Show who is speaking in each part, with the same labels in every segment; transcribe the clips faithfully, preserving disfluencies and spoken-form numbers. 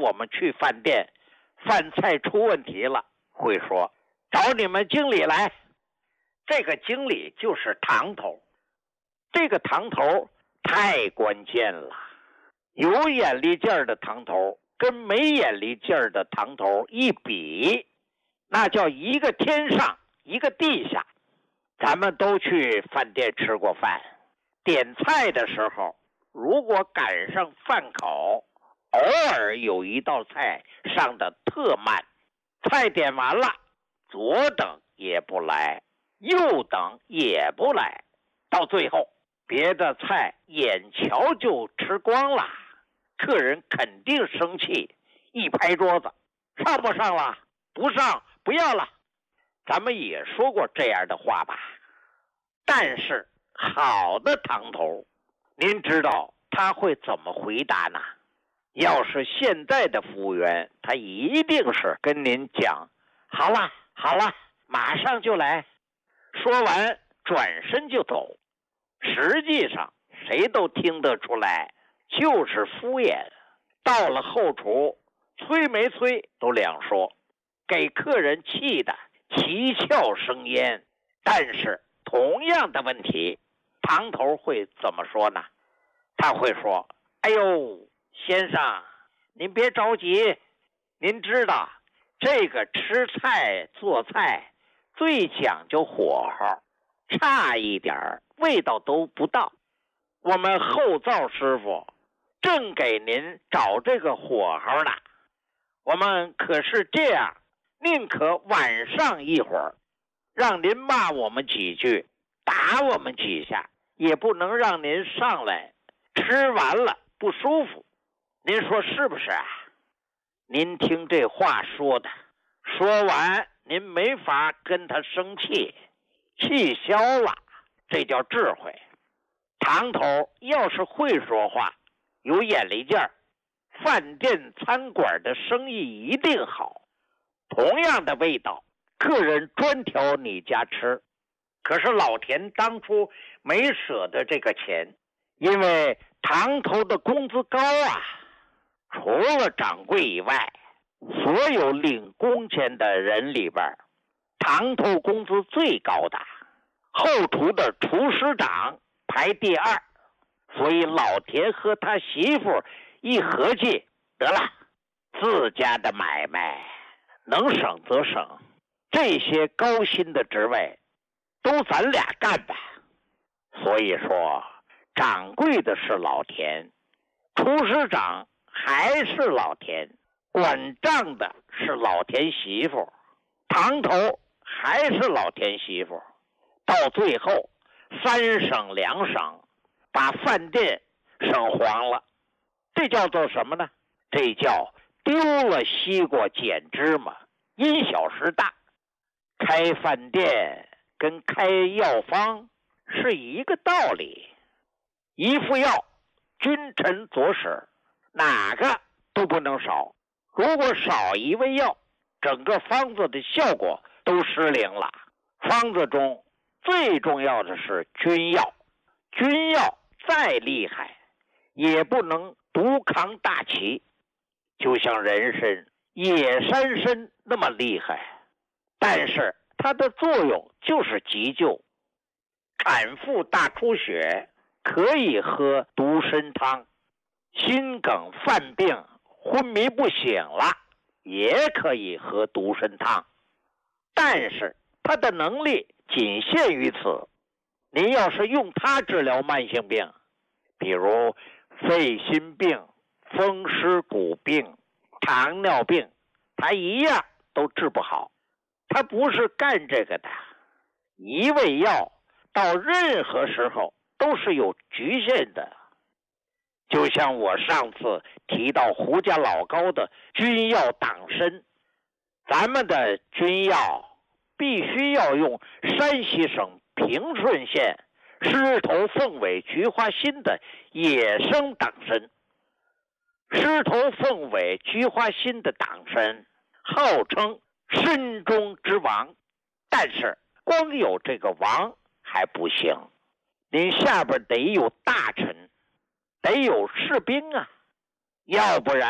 Speaker 1: 我们去饭店，饭菜出问题了，会说找你们经理来。这个经理就是堂头，这个堂头太关键了。有眼力劲儿的堂头跟没眼力劲儿的堂头一比，那叫一个天上一个地下。咱们都去饭店吃过饭，点菜的时候如果赶上饭口，偶尔有一道菜上的特慢，菜点完了，左等也不来，右等也不来，到最后别的菜眼瞧就吃光了，客人肯定生气，一拍桌子，上不上了？不上，不要了。咱们也说过这样的话吧。但是好的堂头，您知道他会怎么回答呢？要是现在的服务员，他一定是跟您讲，好了好了，马上就来，说完转身就走。实际上谁都听得出来，就是敷衍。到了后厨，催没催都两说，给客人气得七窍生烟。但是同样的问题，堂头会怎么说呢？他会说，哎呦，先生，您别着急，您知道这个吃菜做菜最讲究火候，差一点味道都不到。我们后灶师傅正给您找这个火候呢，我们可是这样，宁可晚上一会儿，让您骂我们几句，打我们几下，也不能让您上来吃完了不舒服。您说是不是啊？您听这话说的，说完您没法跟他生气，气消了，这叫智慧。堂头要是会说话，有眼力劲儿，饭店餐馆的生意一定好。同样的味道，客人专挑你家吃。可是老田当初没舍得这个钱，因为堂头的工资高啊，除了掌柜以外，所有领工钱的人里边，堂头工资最高的，后厨的厨师长排第二。所以老田和他媳妇一合计，得了，自家的买卖能省则省，这些高薪的职位都咱俩干吧。所以说掌柜的是老田，厨师长还是老田，管账的是老田媳妇，堂头还是老田媳妇。到最后三省两省，把饭店省黄了。这叫做什么呢？这叫丢了西瓜捡芝麻，因小失大。开饭店跟开药方是一个道理，一副药君臣佐使，哪个都不能少。如果少一味药，整个方子的效果都失灵了。方子中最重要的是君药，君药再厉害也不能独扛大旗，就像人参、野山参那么厉害，但是它的作用就是急救。产妇大出血可以喝独参汤，心梗犯病昏迷不醒了也可以喝独参汤，但是它的能力仅限于此。您要是用它治疗慢性病，比如肺心病、风湿骨病、糖尿病，它一样都治不好。它不是干这个的，一味药到任何时候都是有局限的。就像我上次提到胡家老高的君药党参，咱们的君药必须要用山西省平顺县狮头凤尾菊花心的野生党参。狮头凤尾菊花心的党参号称参中之王，但是光有这个王还不行，您下边得有大臣，得有士兵啊，要不然不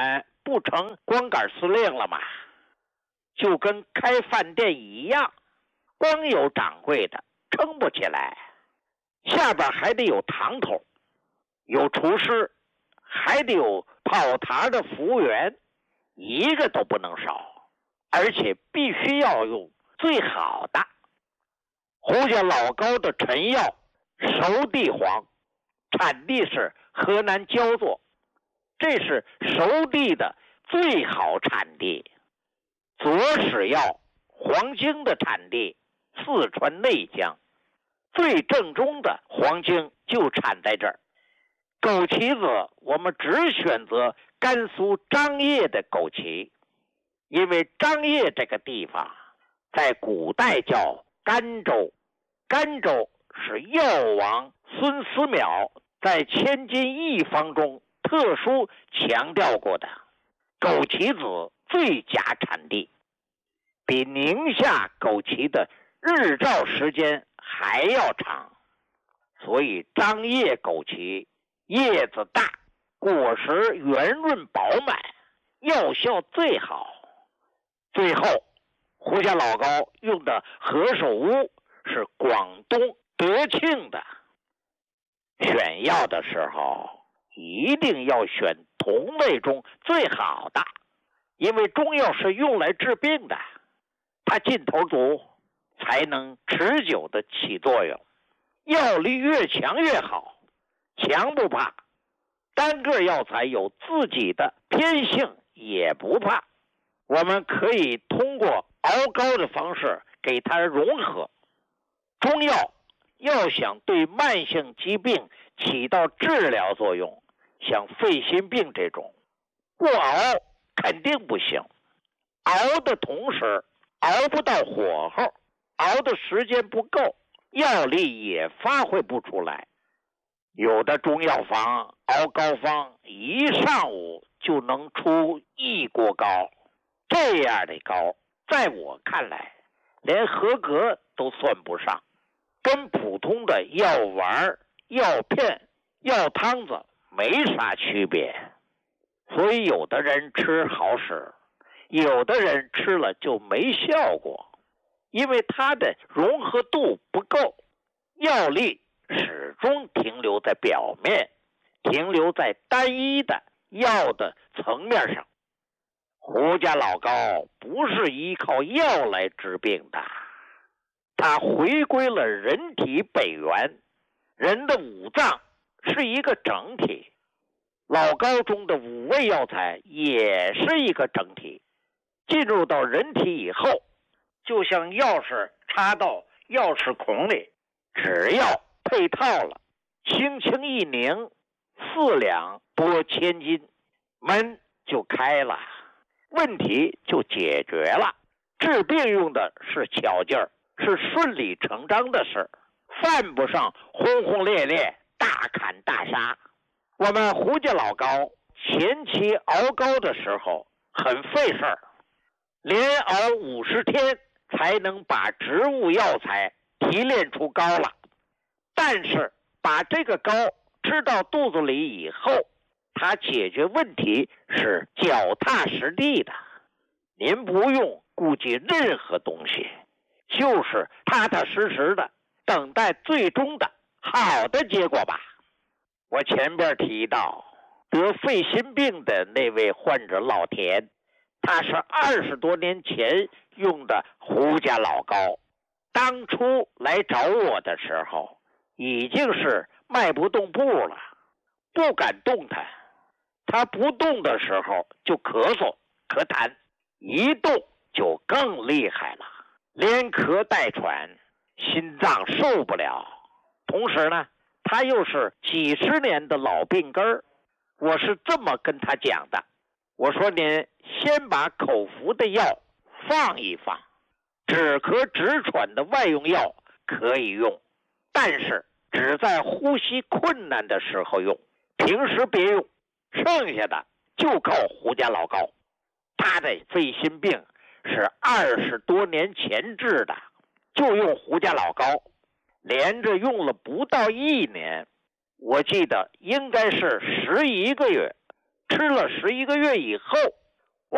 Speaker 1: 不成光杆司令了吗？就跟开饭店一样，光有掌柜的撑不起来，下边还得有堂头，有厨师，还得有跑堂的服务员，一个都不能少，而且必须要用最好的。胡家老高的陈药熟地黄，产地是河南焦作，这是熟地的最好产地。左史药黄精的产地四川内江，最正宗的黄精就产在这儿。枸杞子我们只选择甘肃张掖的枸杞，因为张掖这个地方在古代叫甘州，甘州是药王孙思邈在千金一方中特殊强调过的枸杞子最佳产地，比宁夏枸杞的日照时间还要长，所以张掖枸杞叶子大，果实圆润饱满，药效最好。最后胡家老高用的何首乌是广东德庆的。选药的时候一定要选同类中最好的，因为中药是用来治病的，它劲头足，才能持久的起作用。药力越强越好，强不怕，单个药材有自己的偏性也不怕。我们可以通过熬膏的方式给它融合。中药要想对慢性疾病起到治疗作用，像肺心病这种，不熬肯定不行。熬的同时熬不到火候，熬的时间不够，药力也发挥不出来。有的中药房熬膏方一上午就能出一锅膏，这样的膏在我看来连合格都算不上，跟普通的药丸、药片、药汤子没啥区别。所以有的人吃好使，有的人吃了就没效果，因为它的融合度不够，药力始终停留在表面，停留在单一的药的层面上。胡家老高不是依靠药来治病的，他回归了人体本源，人的五脏是一个整体，老高中的五味药材也是一个整体，进入到人体以后，就像钥匙插到钥匙孔里，只要配套了，轻轻一拧，四两拨千斤，门就开了，问题就解决了。治病用的是巧劲儿，是顺理成章的事，犯不上轰轰烈烈大砍大杀。我们胡家老高前期熬膏的时候很费事儿，连熬五十天才能把植物药材提炼出膏了。但是把这个膏吃到肚子里以后，它解决问题是脚踏实地的，您不用顾及任何东西，就是踏踏实实的等待最终的好的结果吧。我前边提到得肺心病的那位患者老田，他是二十多年前用的胡家老膏，当初来找我的时候已经是迈不动步了，不敢动弹。他不动的时候就咳嗽咳痰，一动就更厉害了，连咳带喘，心脏受不了。同时呢，他又是几十年的老病根儿，我是这么跟他讲的，我说您先把口服的药放一放，止咳止喘的外用药可以用，但是只在呼吸困难的时候用，平时别用，剩下的就靠胡家老膏。他的肺心病是二十多年前治的，就用胡家老膏，连着用了不到一年，我记得应该是十一个月，吃了十一个月以后，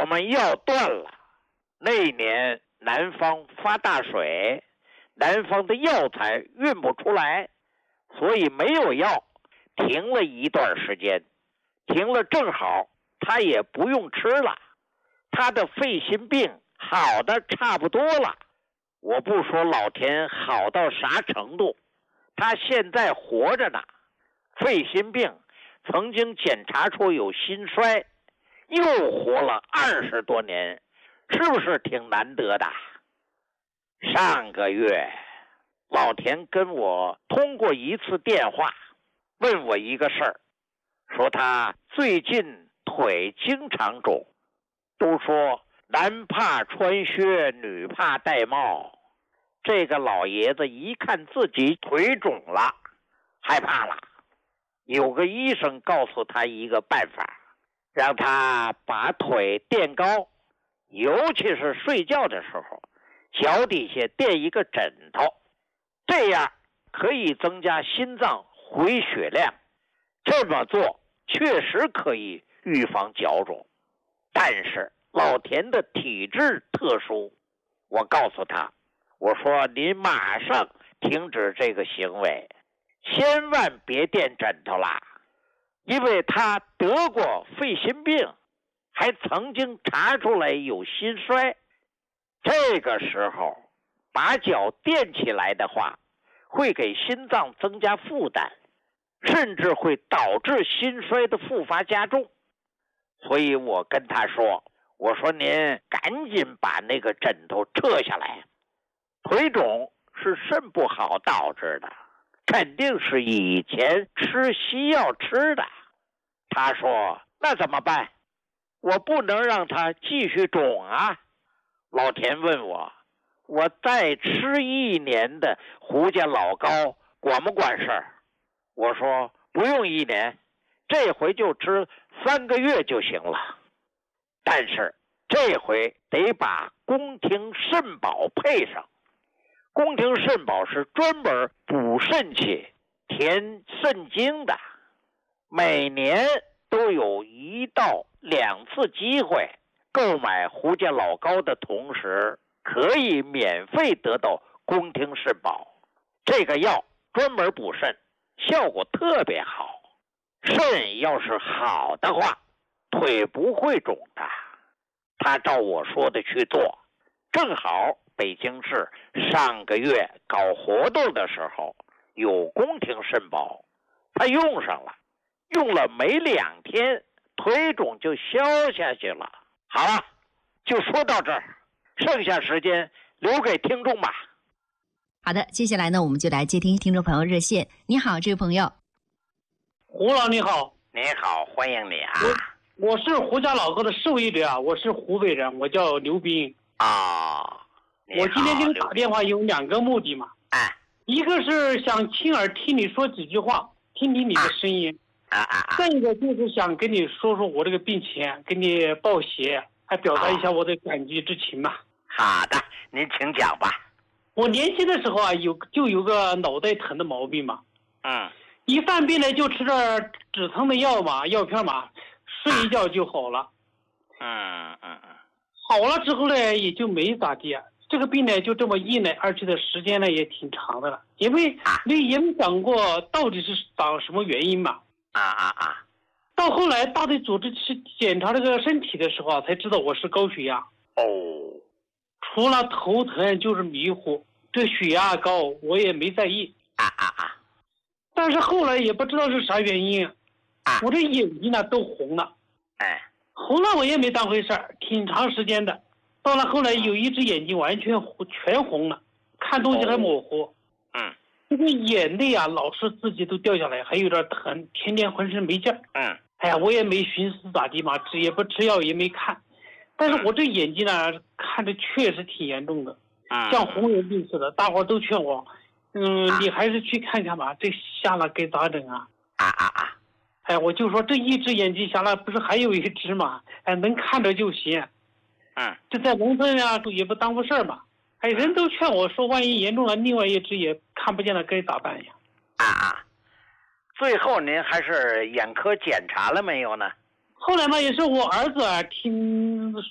Speaker 1: 我们药断了。那年南方发大水，南方的药材运不出来，所以没有药，停了一段时间。停了正好他也不用吃了，他的肺心病好的差不多了。我不说老田好到啥程度，他现在活着呢。肺心病曾经检查出有心衰，又活了二十多年，是不是挺难得的？上个月老田跟我通过一次电话，问我一个事儿，说他最近腿经常肿，都说男怕穿靴，女怕戴帽。这个老爷子一看自己腿肿了，害怕了。有个医生告诉他一个办法，让他把腿垫高，尤其是睡觉的时候，脚底下垫一个枕头，这样可以增加心脏回血量。这么做确实可以预防脚肿，但是老田的体质特殊，我告诉他，我说您马上停止这个行为，千万别垫枕头啦，因为他得过肺心病，还曾经查出来有心衰。这个时候把脚垫起来的话，会给心脏增加负担，甚至会导致心衰的复发加重。所以我跟他说，我说您赶紧把那个枕头撤下来。腿肿是肾不好导致的，肯定是以前吃西药吃的。他说那怎么办？我不能让他继续肿啊。老田问我，我再吃一年的胡家老膏管不管事儿？我说不用一年，这回就吃三个月就行了。但是这回得把宫廷肾宝配上。宫廷肾宝是专门补肾气、填肾精的，每年都有一到两次机会，购买胡家老膏的同时，可以免费得到宫廷肾宝。这个药专门补肾，效果特别好。肾要是好的话，腿不会肿的。他照我说的去做，正好北京市上个月搞活动的时候有宫廷肾宝，他用上了，用了没两天，腿肿就消下去了。好了，就说到这儿，剩下时间留给听众吧。
Speaker 2: 好的，接下来呢，我们就来接听听众朋友热线。你好，这位朋友。
Speaker 3: 胡老你好。
Speaker 1: 你好，欢迎你啊。
Speaker 3: 我我是胡家老哥的受益者啊，我是湖北人，我叫刘斌
Speaker 1: 啊。
Speaker 3: 我今天给你打电话有两个目的嘛。
Speaker 1: 哎，
Speaker 3: 一个是想亲耳听你说几句话，听听你的声音。
Speaker 1: 啊啊啊！
Speaker 3: 再一个就是想跟你说说我这个病情，给你报喜，还表达一下我的感激之情嘛。
Speaker 1: 好的，您请讲吧。
Speaker 3: 我年轻的时候啊，有就有个脑袋疼的毛病嘛。
Speaker 1: 嗯。
Speaker 3: 一犯病呢，就吃点止疼的药嘛，药片嘛，睡一觉就好了。
Speaker 1: 嗯嗯嗯。
Speaker 3: 好了之后呢，也就没咋地。这个病呢，就这么一来二去的时间呢，也挺长的了，因为你也没想过到底是长什么原因嘛。
Speaker 1: 啊啊啊！
Speaker 3: 到后来大队组织去检查这个身体的时候啊，才知道我是高血压。
Speaker 1: 哦。
Speaker 3: 除了头疼就是迷糊，这血压高我也没在意。
Speaker 1: 啊啊啊！
Speaker 3: 但是后来也不知道是啥原因，
Speaker 1: 啊、
Speaker 3: 我这眼睛呢都红了。
Speaker 1: 哎。
Speaker 3: 红了我也没当回事儿，挺长时间的。到了后来有一只眼睛完全全红了，看东西还模糊。
Speaker 1: 哦、嗯。
Speaker 3: 这个眼泪啊老是自己都掉下来，还有点疼，天天浑身没劲儿。
Speaker 1: 嗯。
Speaker 3: 哎呀，我也没寻思咋地嘛，吃也不吃药也没看。但是我这眼睛呢看着确实挺严重的，
Speaker 1: 嗯、
Speaker 3: 像红眼病似的。大伙都劝我，嗯，啊、你还是去看看吧，这瞎了该咋整啊？
Speaker 1: 啊啊啊！
Speaker 3: 哎，我就说这一只眼睛瞎了，不是还有一只吗？哎，能看着就行。
Speaker 1: 嗯，
Speaker 3: 这在农村啊，也不耽误事儿嘛。哎，人都劝我说，万一严重了，另外一只也看不见了，该咋办呀？
Speaker 1: 啊啊！最后您还是眼科检查了没有呢？
Speaker 3: 后来嘛，也是我儿子啊，听